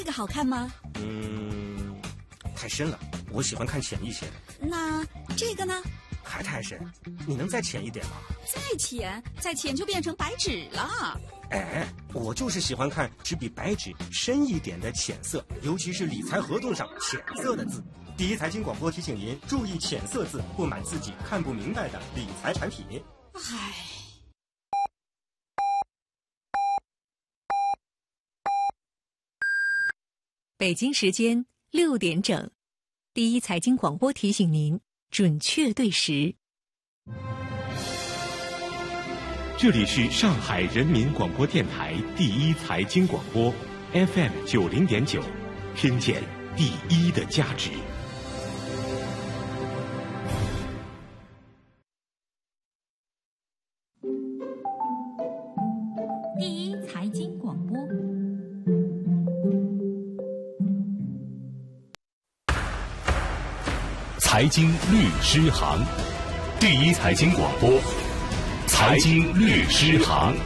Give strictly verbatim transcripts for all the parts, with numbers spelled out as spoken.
个好看吗？ 嗯，太深了，我喜欢看浅一些的。 那这个呢？ 还太深，你能再浅一点吗？ 再浅，再浅就变成白纸了。 哎，我就是喜欢看只比白纸深一点的浅色，尤其是理财合同上浅色的字。第一财经广播提醒您注意浅色字，不买自己看不明白的理财产品。 唉。 北京时间六点整，第一财经广播提醒您准确对时。 这里是上海人民广播电台第一财经广播 F M 九零点九，听见第一的价值。 第一财经广播， 财经律师行，第一财经广播，财经律师行。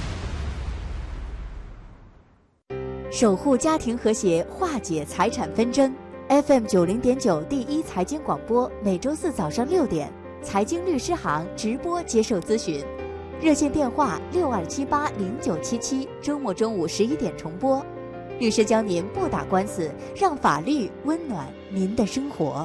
守护家庭和谐，化解财产纷争。F M 九零点九第一财经广播，每周四早上六点，财经律师行直播接受咨询，热线电话六二七八零九七七，周末中午十一点重播。律师教您不打官司，让法律温暖您的生活。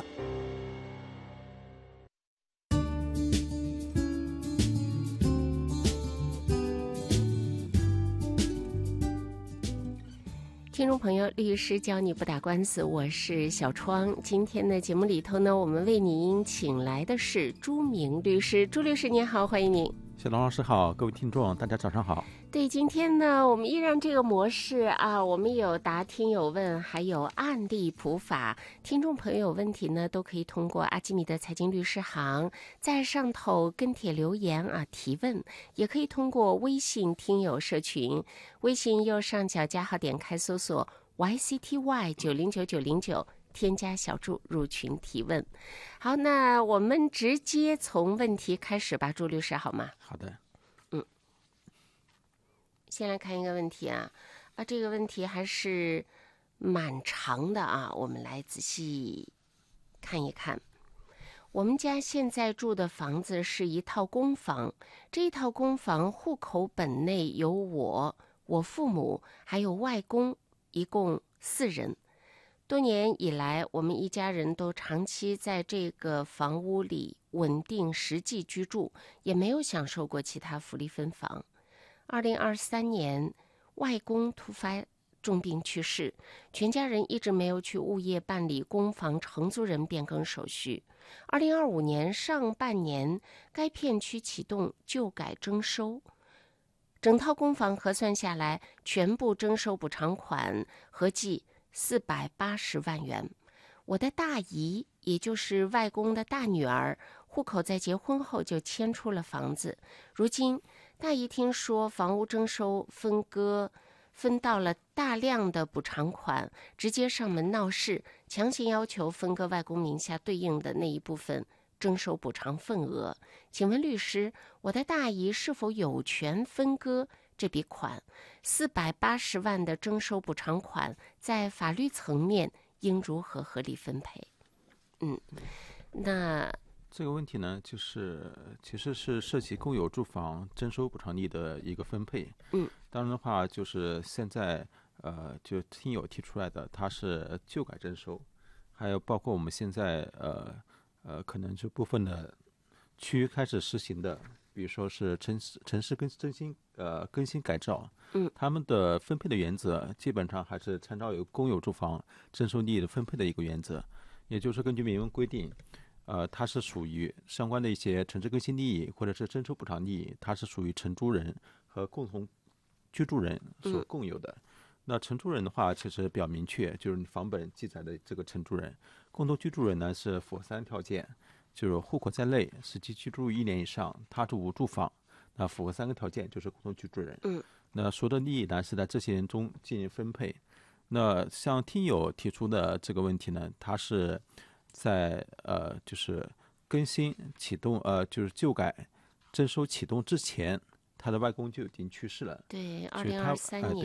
听众朋友，律师教你不打官司，我是小窗。今天的节目里头呢，我们为您请来的是朱明律师。朱律师您好，欢迎您。 小龙老师好，各位听众大家早上好。 对，今天呢我们依然这个模式啊，我们有答听有问，还有案例普法。听众朋友有问题呢，都可以通过阿基米德财经律师行在上头跟帖留言啊提问，也可以通过微信听友社群，微信右上角加号点开搜索 Y C T Y 九零九九零九，添加小助入群提问。好，那我们直接从问题开始吧，朱律师好吗？ 好的。 嗯，先来看一个问题啊，啊，这个问题还是蛮长的啊，我们来仔细看一看。我们家现在住的房子是一套公房，这一套公房户口本内有我、我父母还有外公，一共四人。多年以来，我们一家人都长期在这个房屋里稳定实际居住，也没有享受过其他福利分房。二零二三年，外公突发重病去世，全家人一直没有去物业办理公房承租人变更手续。二零二五年上半年，该片区启动旧改征收，整套公房核算下来，全部征收补偿款合计四百八十万元。我的大姨，也就是外公的大女儿，户口在结婚后就迁出了房子。如今，大姨听说房屋征收分割分到了大量的补偿款，直接上门闹事，强行要求分割外公名下对应的那一部分征收补偿份额。请问律师，我的大姨是否有权分割这笔款？四百八十万的征收补偿款在法律层面应如何合理分配？嗯，那这个问题呢，就是其实是涉及公有住房征收补偿利的一个分配。 嗯， 当然的话，就是现在呃，就听友提出来的，它是旧改征收，还有包括我们现在呃呃，可能就部分的区开始实行的。比如说是城市城市更更新呃更新改造， 嗯， 他们的分配的原则基本上还是参照有公有住房征收利益的分配的一个原则，也就是根据明文规定，呃，它是属于相关的一些城市更新利益或者是征收补偿利益，它是属于承租人和共同居住人所共有的。嗯、那承租人的话，其实比较明确，就是你房本记载的这个承租人，共同居住人呢是符合三条件。就是户口在内，实际居住一年以上，他住无住房，那符合三个条件，就是共同居住人。 嗯， 那所得利益呢是在这些人中进行分配。那像听友提出的这个问题呢，他是在呃就是更新启动呃就是旧改征收启动之前，他的外公就已经去世了。 对，二零二三年、呃。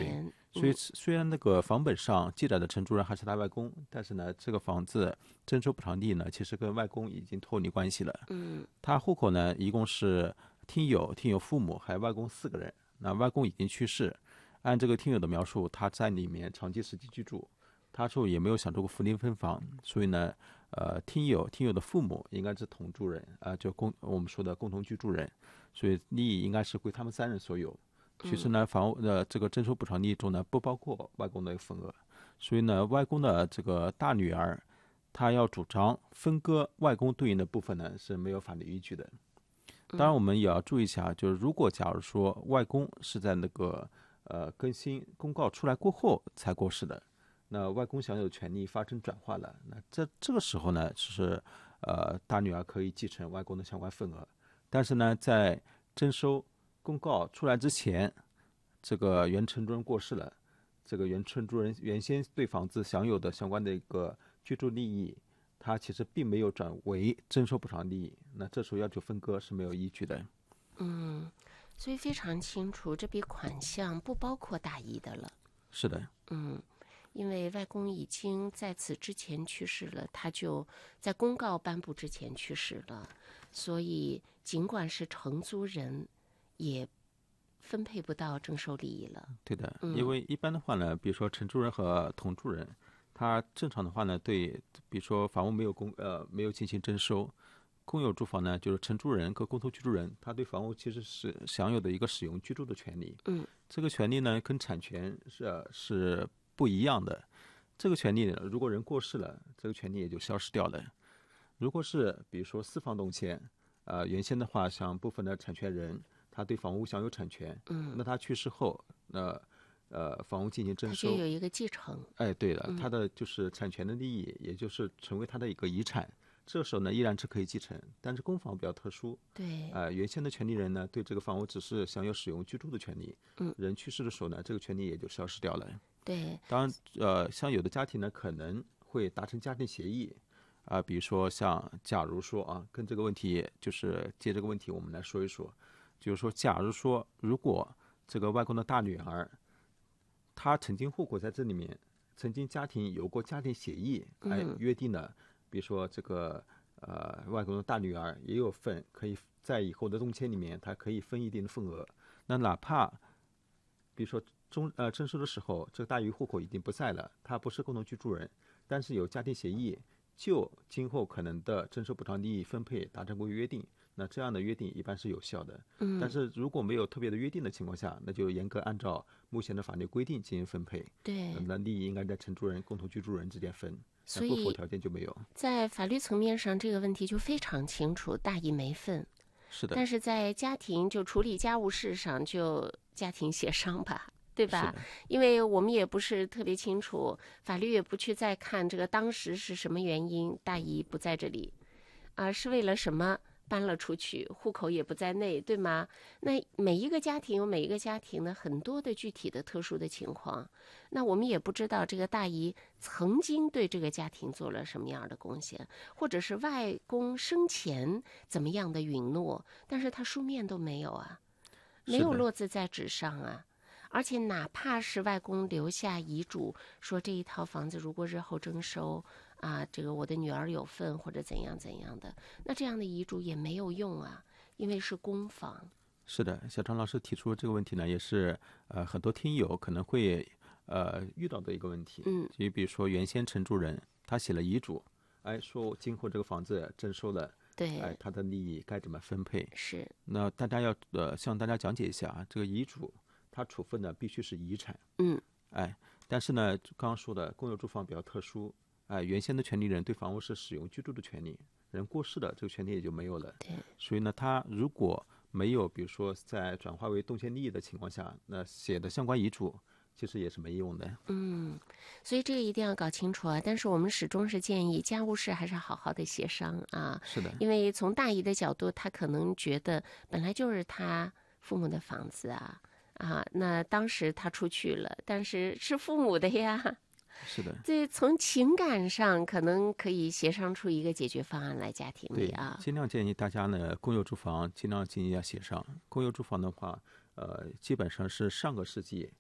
所以虽然那个房本上记载的承租人还是他外公，但是呢，这个房子征收补偿地呢，其实跟外公已经脱离关系了。 嗯， 他户口呢，一共是听友、听友父母还有外公四个人。那外公已经去世，按这个听友的描述，他在里面长期实际居住，他说也没有享受过福利分房，所以呢，呃，听友、听友的父母应该是同住人啊、呃，就共我们说的共同居住人，所以利益应该是归他们三人所有。其实呢，房屋的这个征收补偿利益中呢，不包括外公的份额，所以呢，外公的这个大女儿，她要主张分割外公对应的部分呢，是没有法律依据的。当然，我们也要注意一下，就是如果假如说外公是在那个呃更新公告出来过后才过世的，那外公享有的权利发生转化了，那这这个时候呢，是呃大女儿可以继承外公的相关份额，但是呢，在征收公告出来之前，这个原承租人过世了，这个原承租人原先对房子享有的相关的一个居住利益，它其实并没有转为征收补偿利益，那这时候要求分割是没有依据的。 嗯，所以非常清楚，这笔款项不包括大姨的了。 是的。 嗯，因为外公已经在此之前去世了，他就在公告颁布之前去世了，所以尽管是承租人，也分配不到征收利益了。 对的， 嗯、 因为一般的话呢，比如说承租人和同住人，他正常的话呢，对，比如说房屋没有公呃没有进行征收，公有住房呢，就是承租人和共同居住人，他对房屋其实是享有的一个使用居住的权利。 嗯， 这个权利呢，跟产权是是不一样的。这个权利呢，如果人过世了，这个权利也就消失掉了。如果是比如说私房动迁，呃，原先的话，像部分的产权人，他对房屋享有产权， 嗯， 那他去世后，那呃，房屋进行征收， 他就有一个继承。 哎，对的， 嗯、 他的就是产权的利益，也就是成为他的一个遗产。这个时候呢，依然是可以继承，但是公房比较特殊， 对， 呃，原先的权利人呢，对这个房屋只是享有使用居住的权利， 嗯， 人去世的时候呢，这个权利也就消失掉了。 对， 当然，呃，像有的家庭呢，可能会达成家庭协议，啊、呃，比如说像，假如说啊，跟这个问题就是借这个问题，我们来说一说，就是说，假如说如果这个外公的大女儿，她曾经户口在这里面，曾经家庭有过家庭协议，哎，约定了。比如说这个呃外公的大女儿也有份，可以在以后的动迁里面，她可以分一定的份额。那哪怕比如说中呃征收的时候，这个大姨户口已经不在了，她不是共同居住人，但是有家庭协议，就今后可能的征收补偿利益分配达成过约定，那这样的约定一般是有效的。 嗯， 但是如果没有特别的约定的情况下，那就严格按照目前的法律规定进行分配。 对， 那利益应该在承租人、共同居住人之间分。 所以不符合条件就没有。 在法律层面上，这个问题就非常清楚，大姨没份。 是的。 但是在家庭就处理家务事上，就家庭协商吧，对吧？因为我们也不是特别清楚，法律也不去再看这个当时是什么原因，大姨不在这里，啊、呃，是为了什么搬了出去，户口也不在内，对吗？那每一个家庭有每一个家庭的很多的具体的特殊的情况，那我们也不知道这个大姨曾经对这个家庭做了什么样的贡献，或者是外公生前怎么样的允诺，但是他书面都没有啊，没有落字在纸上啊。而且哪怕是外公留下遗嘱说这一套房子如果日后征收啊，这个我的女儿有份或者怎样怎样的，那这样的遗嘱也没有用啊，因为是公房。 是的，小张老师提出这个问题呢，也是呃很多听友可能会呃遇到的一个问题。 嗯， 就比如说原先承租人他写了遗嘱，哎，说今后这个房子征收了， 对， 哎，他的利益该怎么分配？ 是。 那大家要呃向大家讲解一下啊，这个遗嘱它处分的必须是遗产。 嗯， 哎，但是呢，刚刚说的公有住房比较特殊。哎，原先的权利人对房屋是使用居住的权利，人过世了，这个权利也就没有了。 对， 所以呢，他如果没有，比如说在转化为动迁利益的情况下，那写的相关遗嘱其实也是没用的。 嗯，所以这个一定要搞清楚啊。但是我们始终是建议家务事还是好好的协商啊。 是的， 因为从大姨的角度，她可能觉得本来就是她父母的房子啊啊，那当时她出去了，但是是父母的呀。 是的， 这从情感上可能可以协商出一个解决方案来，家庭里啊， 尽量建议大家呢，公有住房尽量进行一下协商。公有住房的话，呃，基本上是上个世纪，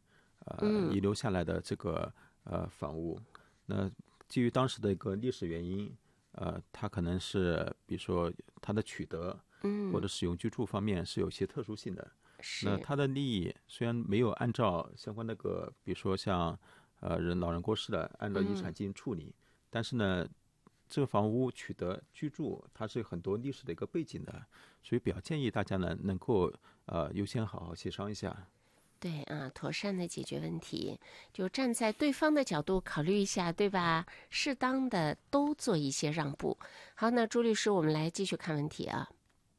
呃嗯遗留下来的这个呃房屋。那基于当时的一个历史原因，呃，它可能是比如说它的取得， 嗯， 或者使用居住方面是有些特殊性的。 是那它的利益虽然没有按照相关那个，比如说像呃人老人过世了，按照遗产进行处理， 嗯、 但是呢，这个房屋取得居住，它是有很多历史的一个背景的，所以比较建议大家呢能够呃优先好好协商一下。 对啊，妥善的解决问题，就站在对方的角度考虑一下，对吧？适当的都做一些让步。好，那朱律师，我们来继续看问题啊。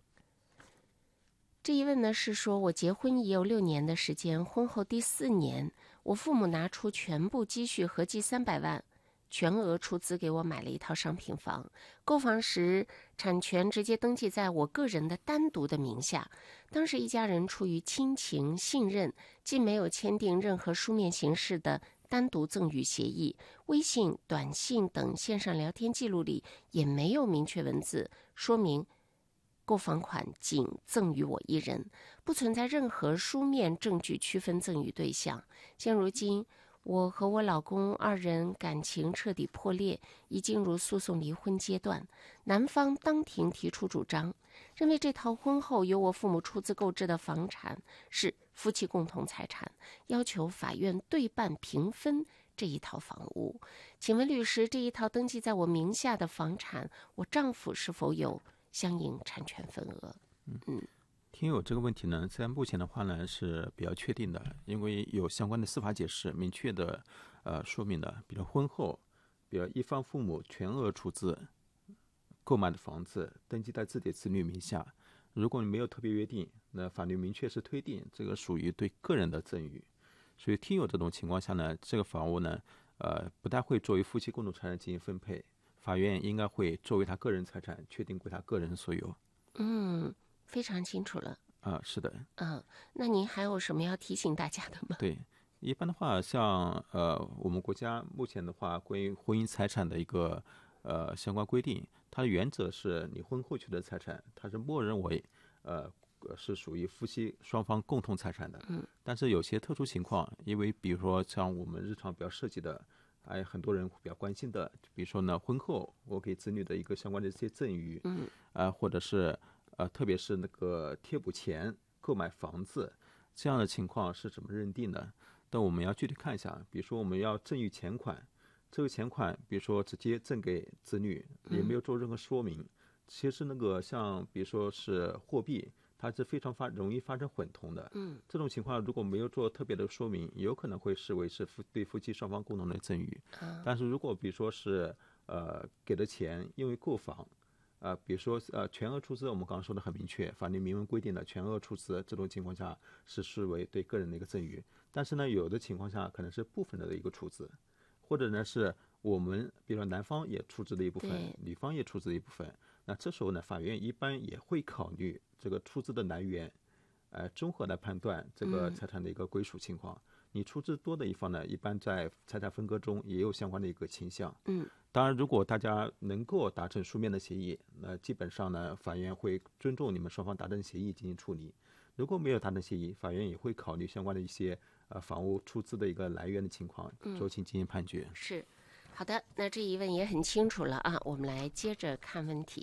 这一问呢是说，我结婚已有六年的时间，婚后第四年，我父母拿出全部积蓄，合计三百万，全额出资给我买了一套商品房。购房时，产权直接登记在我个人的单独的名下。当时一家人出于亲情信任，既没有签订任何书面形式的单独赠与协议，微信、短信等线上聊天记录里也没有明确文字说明购房款仅赠与我一人，不存在任何书面证据区分赠与对象。现如今，我和我老公二人感情彻底破裂，已进入诉讼离婚阶段。男方当庭提出主张，认为这套婚后由我父母出资购置的房产是夫妻共同财产，要求法院对半平分这一套房屋。请问律师，这一套登记在我名下的房产，我丈夫是否有相应产权份额？嗯， 听友这个问题呢，在目前的话呢是比较确定的，因为有相关的司法解释明确的呃说明了，比如婚后，比如一方父母全额出资购买的房子登记在自己子女名下，如果你没有特别约定，那法律明确是推定这个属于对个人的赠与。所以听友这种情况下呢，这个房屋呢呃不太会作为夫妻共同财产进行分配，法院应该会作为他个人财产确定归他个人所有。 嗯，非常清楚了。 啊、呃，是的。 嗯，那您还有什么要提醒大家的吗？ 对，一般的话，像呃我们国家目前的话，关于婚姻财产的一个呃相关规定，它的原则是你婚后取得财产，它是默认为呃是属于夫妻双方共同财产的。 嗯。 但是有些特殊情况，因为比如说像我们日常比较涉及的，还有很多人比较关心的，比如说呢，婚后我给子女的一个相关的一些赠与， 嗯， 啊、呃，或者是呃，特别是那个贴补钱购买房子这样的情况是怎么认定的？但我们要具体看一下，比如说我们要赠与钱款，这个钱款比如说直接赠给子女，也没有做任何说明。嗯、其实那个像比如说是货币，它是非常发容易发生混同的。 嗯， 这种情况如果没有做特别的说明，有可能会视为是夫对夫妻双方共同的赠与。 嗯、 但是如果比如说是呃给的钱因为购房。呃，比如说呃，全额出资，我们刚刚说的很明确，法律明文规定的全额出资，这种情况下是视为对个人的一个赠与。但是呢，有的情况下可能是部分的一个出资，或者呢是我们，比如说男方也出资的一部分，女方也出资的一部分。那这时候呢，法院一般也会考虑这个出资的来源，呃，综合来判断这个财产的一个归属情况。嗯、你出资多的一方呢，一般在财产分割中也有相关的一个倾向。 嗯。 当然，如果大家能够达成书面的协议，那基本上呢，法院会尊重你们双方达成协议进行处理。如果没有达成协议，法院也会考虑相关的一些呃房屋出资的一个来源的情况，酌情进行判决。 嗯、是，好的，那这一问也很清楚了啊，我们来接着看问题。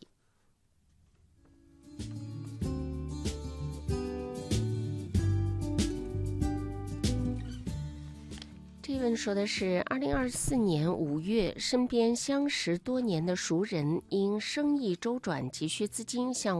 这一问说的是，二零二四年五月，身边相识多年的熟人因生意周转急需资金向